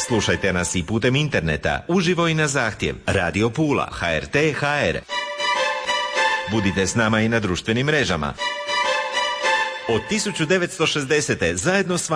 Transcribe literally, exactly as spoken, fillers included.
Slušajte nas i putem interneta, uživo i na zahtjev. Radio Pula, H R T H R. Budite s nama i na društvenim mrežama. Od tisuću devetsto šezdesete zajedno s vama